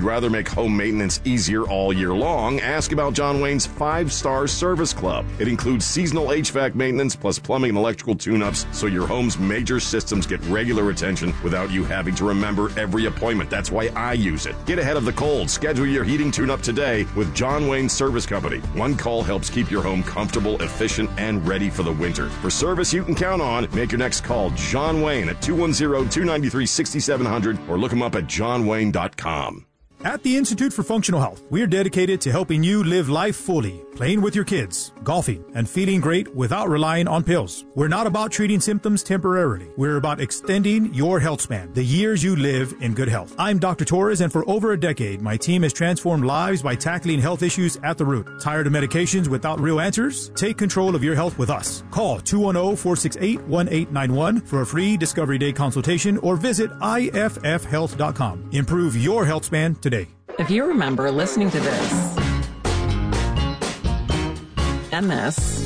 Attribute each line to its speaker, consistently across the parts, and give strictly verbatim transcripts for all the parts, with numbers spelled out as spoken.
Speaker 1: rather make home maintenance easier all year long, ask about John Wayne's five-star service club. It includes seasonal H V A C maintenance plus plumbing and electrical tune-ups so your home's major systems get regular attention without you having to remember every appointment. That's why I use it. Get ahead of the cold. Schedule your heating tune-up today with John Wayne Service Company. One call helps keep your home comfortable, efficient, and ready for the winter. For service you can count on, make your next call John Wayne at two one zero, two nine three, six seven zero zero or look him up at john wayne dot com.
Speaker 2: At the Institute for Functional Health, we're dedicated to helping you live life fully, playing with your kids, golfing, and feeling great without relying on pills. We're not about treating symptoms temporarily. We're about extending your health span, the years you live in good health. I'm Doctor Torres, and for over a decade, my team has transformed lives by tackling health issues at the root. Tired of medications without real answers? Take control of your health with us. Call two one zero, four six eight, one eight nine one for a free Discovery Day consultation or visit I F F health dot com. Improve your health span today.
Speaker 3: If you remember listening to this, and this,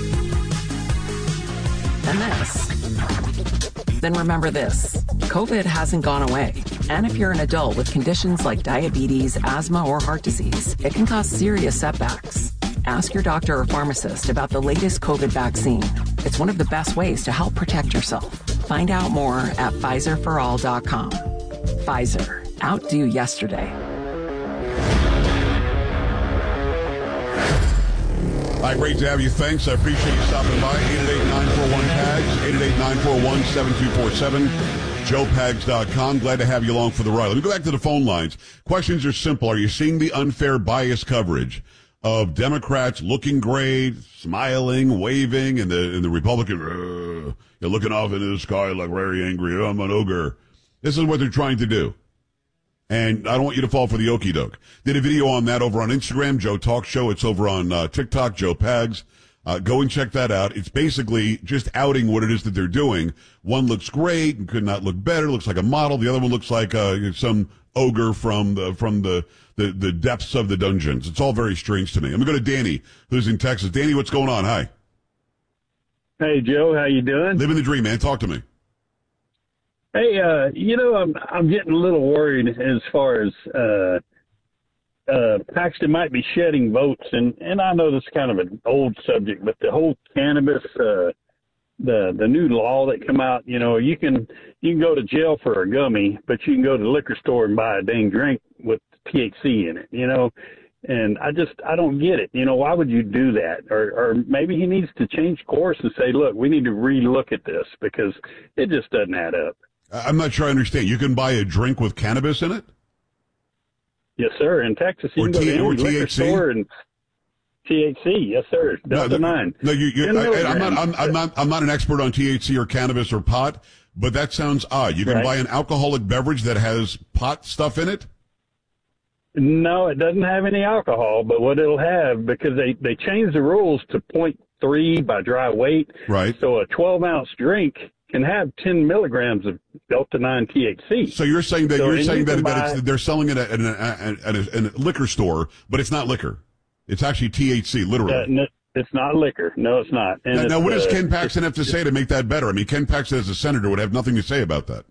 Speaker 3: and this, then remember this. COVID hasn't gone away. And if you're an adult with conditions like diabetes, asthma, or heart disease, it can cause serious setbacks. Ask your doctor or pharmacist about the latest COVID vaccine. It's one of the best ways to help protect yourself. Find out more at Pfizer for all dot com. Pfizer. Outdo yesterday.
Speaker 4: Hi, great to have you. Thanks. I appreciate you stopping by. eight eight eight, nine four one, P A G S, eight eight eight, nine four one, seven two four seven, joe pags dot com. Glad to have you along for the ride. Let me go back to the phone lines. Questions are simple. Are you seeing the unfair bias coverage of Democrats looking great, smiling, waving, and the and the Republican uh, you're looking off into the sky like very angry, oh, I'm an ogre. This is what they're trying to do. And I don't want you to fall for the okie doke. Did a video on that over on Instagram, Joe Talk Show. It's over on uh, TikTok, Joe Pags. Uh, go and check that out. It's basically just outing what it is that they're doing. One looks great and could not look better. Looks like a model. The other one looks like uh, some ogre from the from the, the, the depths of the dungeons. It's all very strange to me. I'm going to go to Danny, who's in Texas. Danny, what's going on? Hi.
Speaker 5: Hey, Joe. How you doing?
Speaker 4: Living the dream, man. Talk to me.
Speaker 5: Hey, uh, you know, I'm I'm getting a little worried as far as uh, uh, Paxton might be shedding votes, and, and I know this is kind of an old subject, but the whole cannabis, uh, the the new law that come out, you know, you can you can go to jail for a gummy, but you can go to the liquor store and buy a dang drink with T H C in it, you know. And I just I don't get it. You know, why would you do that? Or or maybe he needs to change course and say, look, we need to relook at this because it just doesn't add up.
Speaker 4: I'm not sure I understand. You can buy a drink with cannabis in it?
Speaker 5: Yes, sir. In Texas, you
Speaker 4: or
Speaker 5: can go
Speaker 4: T-
Speaker 5: to any
Speaker 4: or
Speaker 5: liquor
Speaker 4: T H C?
Speaker 5: store and T H C. Yes, sir. Delta
Speaker 4: no,
Speaker 5: nine.
Speaker 4: No, you, you, I, I'm not. I'm, I'm
Speaker 5: milligrams.
Speaker 4: not. I'm not an expert on T H C or cannabis or pot, but that sounds odd. You can
Speaker 5: Right.
Speaker 4: buy an alcoholic beverage that has pot stuff in it.
Speaker 5: No, it doesn't have any alcohol, but what it'll have, because they, they changed the rules to point three by dry weight.
Speaker 4: Right.
Speaker 5: So a twelve ounce drink can have ten milligrams of Delta nine T H C.
Speaker 4: So you're saying that
Speaker 5: So
Speaker 4: you're
Speaker 5: and
Speaker 4: saying
Speaker 5: you
Speaker 4: that,
Speaker 5: can
Speaker 4: that
Speaker 5: buy-
Speaker 4: it's, they're selling it at, at, a, at, a, at a liquor store, but it's not liquor. It's actually T H C, literally.
Speaker 5: Uh, no, it's not liquor. No, it's not. And
Speaker 4: now,
Speaker 5: it's,
Speaker 4: now, what does
Speaker 5: uh,
Speaker 4: Ken Paxton have to say to make that better? I mean, Ken Paxton as a senator would have nothing to say about that.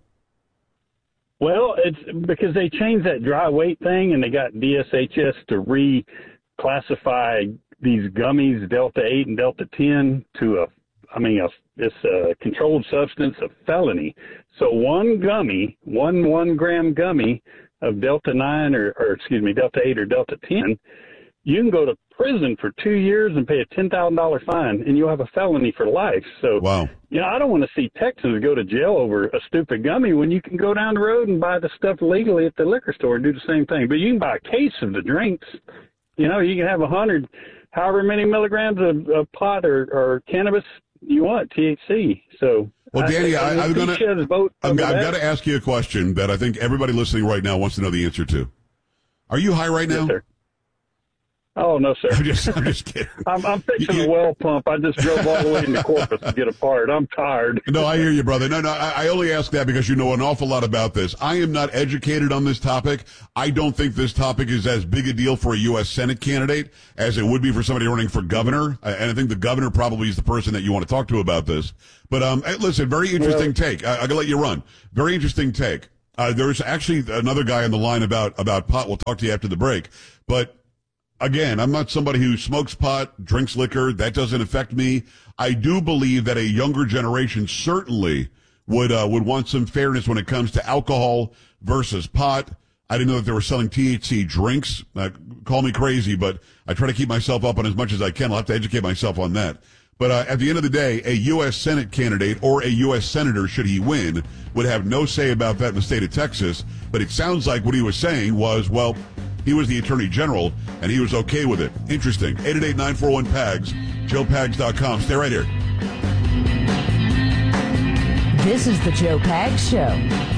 Speaker 5: Well, it's because they changed that dry weight thing, and they got D S H S to reclassify these gummies, Delta eight and Delta ten, to a, I mean, a, it's a controlled substance, a felony. So one gummy, one one gram gummy of Delta nine or, or excuse me, Delta eight or Delta ten, you can go to prison for two years and pay a ten thousand dollars fine, and you'll have a felony for life. So,
Speaker 4: wow.
Speaker 5: you know, I don't want to see Texans go to jail over a stupid gummy when you can go down the road and buy the stuff legally at the liquor store and do the same thing. But you can buy a case of the drinks. You know, you can have a hundred, however many milligrams of, of pot or, or cannabis you want, T H C. So,
Speaker 4: well, Danny, I, I, I'm going to. I've got to ask you a question that I think everybody listening right now wants to know the answer to. Are you high right now?
Speaker 5: Yes, sir. Oh, no, sir.
Speaker 4: I'm just, I'm just kidding.
Speaker 5: I'm, I'm fixing a well pump. I just drove all the way into Corpus to get a part. I'm tired.
Speaker 4: No, I hear you, brother. No, no, I, I only ask that because you know an awful lot about this. I am not educated on this topic. I don't think this topic is as big a deal for a U S Senate candidate as it would be for somebody running for governor. And I think the governor probably is the person that you want to talk to about this. But um, listen, very interesting
Speaker 5: well,
Speaker 4: take. I, I'm going to let you run. Very interesting take. Uh, there's actually another guy on the line about, about pot. We'll talk to you after the break. But again, I'm not somebody who smokes pot, drinks liquor. That doesn't affect me. I do believe that a younger generation certainly would uh, would want some fairness when it comes to alcohol versus pot. I didn't know that they were selling T H C drinks. Uh, call me crazy, but I try to keep myself up on as much as I can. I'll have to educate myself on that. But uh, at the end of the day, a U S Senate candidate or a U S senator, should he win, would have no say about that in the state of Texas. But it sounds like what he was saying was, well, he was the attorney general, and he was okay with it. Interesting. eight eight eight, nine four one, P A G S, joe pags dot com. Stay right here.
Speaker 6: This is the Joe Pags Show.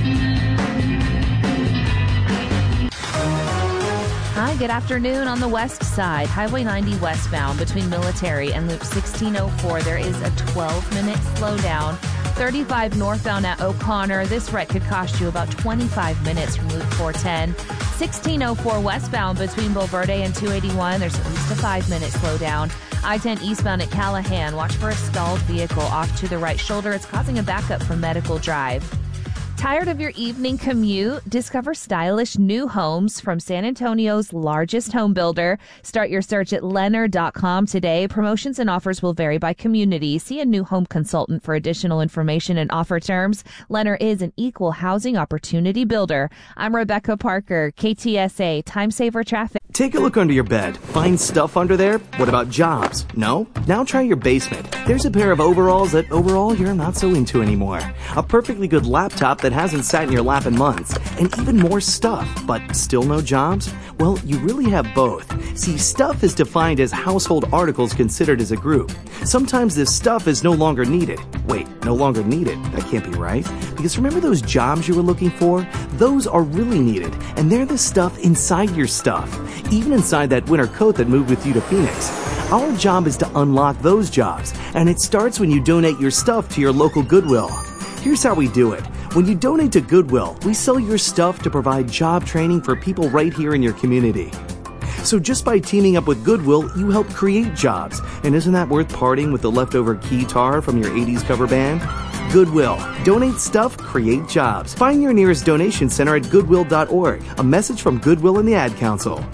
Speaker 7: Hi, good afternoon. On the west side, Highway ninety westbound between Military and Loop sixteen oh four, there is a twelve-minute slowdown. thirty-five northbound at O'Connor. This wreck could cost you about twenty-five minutes from Loop four ten. sixteen oh four westbound between Bulverde and two eighty-one. There's at least a five-minute slowdown. I ten eastbound at Callahan. Watch for a stalled vehicle off to the right shoulder. It's causing a backup from Medical Drive. Tired of your evening commute? Discover stylish new homes from San Antonio's largest home builder. Start your search at Lennar dot com today. Promotions and offers will vary by community. See a new home consultant for additional information and offer terms. Lennar is an equal housing opportunity builder. I'm Rebecca Parker, K T S A, Time Saver Traffic.
Speaker 8: Take a look under your bed. Find stuff under there? What about jobs? No? Now try your basement. There's a pair of overalls that overall you're not so into anymore. A perfectly good laptop that hasn't sat in your lap in months. And even more stuff, but still no jobs? Well, you really have both. See, stuff is defined as household articles considered as a group. Sometimes this stuff is no longer needed. Wait, no longer needed? That can't be right. Because remember those jobs you were looking for? Those are really needed, and they're the stuff inside your stuff. Even inside that winter coat that moved with you to Phoenix. Our job is to unlock those jobs, and it starts when you donate your stuff to your local Goodwill. Here's how we do it. When you donate to Goodwill, we sell your stuff to provide job training for people right here in your community. So just by teaming up with Goodwill, you help create jobs. And isn't that worth parting with the leftover keytar from your eighties cover band? Goodwill. Donate stuff, create jobs. Find your nearest donation center at goodwill dot org. A message from Goodwill and the Ad Council.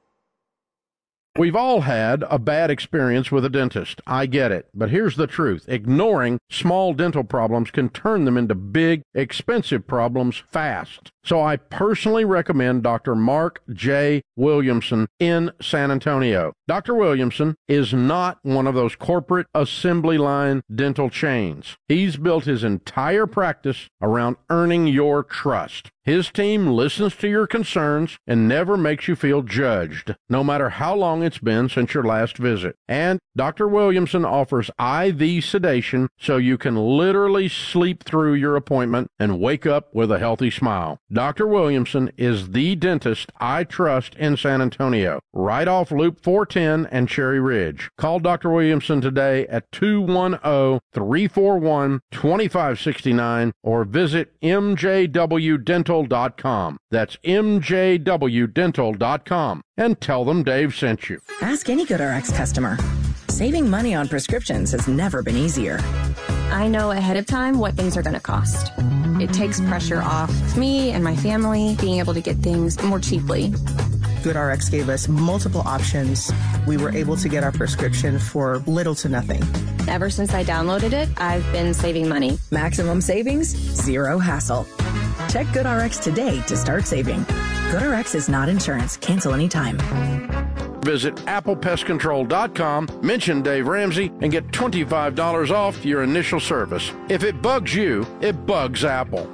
Speaker 9: We've all had a bad experience with a dentist. I get it. But here's the truth. Ignoring small dental problems can turn them into big, expensive problems fast. So I personally recommend Doctor Mark J. Williamson in San Antonio. Doctor Williamson is not one of those corporate assembly line dental chains. He's built his entire practice around earning your trust. His team listens to your concerns and never makes you feel judged, no matter how long it's been since your last visit. And Doctor Williamson offers I V sedation so you can literally sleep through your appointment and wake up with a healthy smile. Doctor Williamson is the dentist I trust in San Antonio, right off Loop four ten and Cherry Ridge. Call Doctor Williamson today at two one zero, three four one, two five six nine or visit m j w dental dot com. That's m j w dental dot com. And tell them Dave sent you.
Speaker 10: Ask any GoodRx customer. Saving money on prescriptions has never been easier.
Speaker 11: I know ahead of time what things are going to cost. It takes pressure off me and my family being able to get things more cheaply.
Speaker 12: GoodRx gave us multiple options. We were able to get our prescription for little to nothing.
Speaker 11: Ever since I downloaded it, I've been saving money.
Speaker 10: Maximum savings, zero hassle. Check GoodRx today to start saving. GoodRx is not insurance. Cancel anytime.
Speaker 9: Visit apple pest control dot com, mention Dave Ramsey, and get twenty-five dollars off your initial service. If it bugs you, it bugs Apple.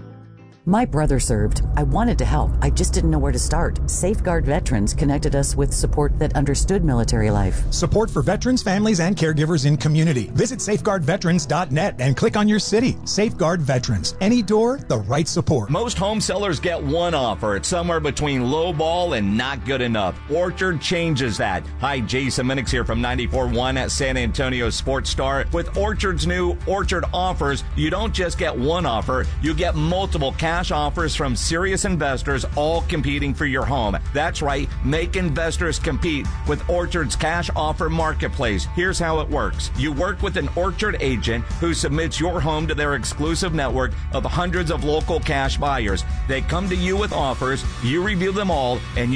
Speaker 13: My brother served. I wanted to help. I just didn't know where to start. Safeguard Veterans connected us with support that understood military life.
Speaker 2: Support for veterans, families, and caregivers in community. Visit safeguard veterans dot net and click on your city. Safeguard Veterans. Any door, the right support.
Speaker 14: Most home sellers get one offer. It's somewhere between low ball and not good enough. Orchard changes that. Hi, Jason Minix here from ninety-four point one at San Antonio Sports Star. With Orchard's new Orchard offers, you don't just get one offer, you get multiple cash cash offers from serious investors, all competing for your home. That's right, make investors compete with Orchard's cash offer marketplace. Here's how it works. You work with an Orchard agent who submits your home to their exclusive network of hundreds of local cash buyers. They come to you with offers, you review them all, and you